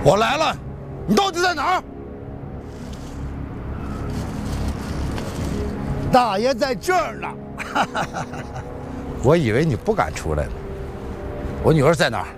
我来了，你到底在哪儿？ 大爷在这儿呢。 我以为你不敢出来呢。我女儿在哪儿？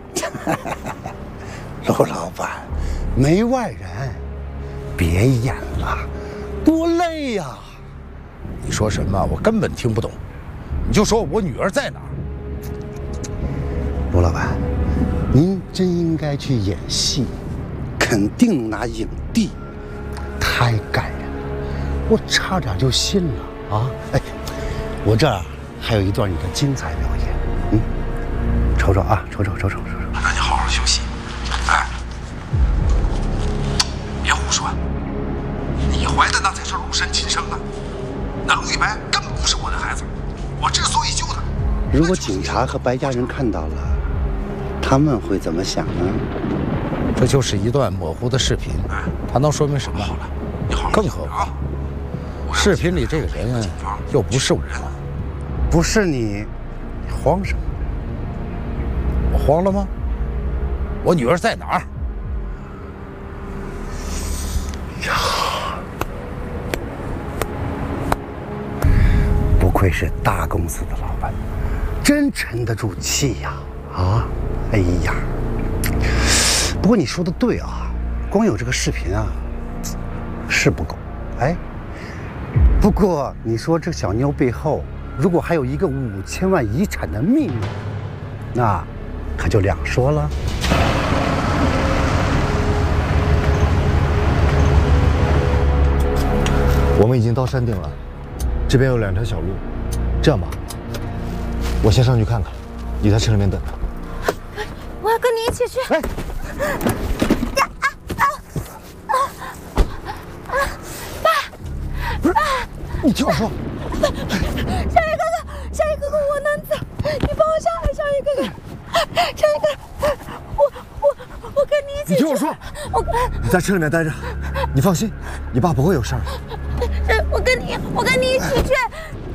陆老板，没外人，别演了，多累呀！ 你说什么？我根本听不懂。你就说我女儿在哪儿？ 陆老板，您真应该去演戏，肯定能拿影帝，太感人了，我差点就信了啊！哎，我这儿还有一段你的精彩表演，瞅瞅啊，瞅瞅。 那你好好休息。哎，别胡说，你怀的那才是陆深亲生的，那陆一白根本不是我的孩子，我之所以救他。 如果警察和白家人看到了，他们会怎么想呢？ 这就是一段模糊的视频，它能说明什么？好了，你好好更何况，视频里这个人又不是我， 不是你，你慌什么？ 我慌了吗？我女儿在哪儿？ 不愧是大公司的老板，真沉得住气呀！啊，哎呀，不过你说的对啊，光有这个视频啊是不够。哎，不过你说这小妞背后如果还有一个5000万遗产的秘密，那可就两说了。 我们已经到山顶了，这边有2条小路。这样吧，我先上去看看，你在车里面等着。 我要跟你一起去。 哎，不是，你听我说。 小雨哥哥，我能走，你帮我下来，小雨哥哥。小雨哥哥，我跟你一起去。 你听我说，你在车里面待着，你放心，你爸不会有事儿。 我跟你一起去。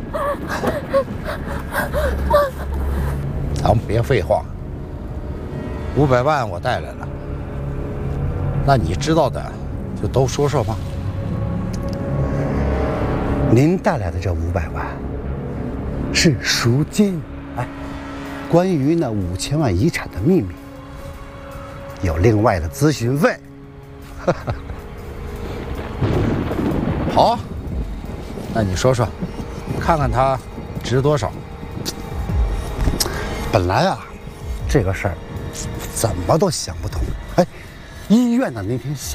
咱们别废话，500万我带来了，那你知道的就都说说吧。 您带来的这500万是赎金，哎，关于那5000万遗产的秘密，有另外的咨询费。 好，那你说说，看看它值多少？ 本来啊，这个事儿怎么都想不通。哎，医院的那天下。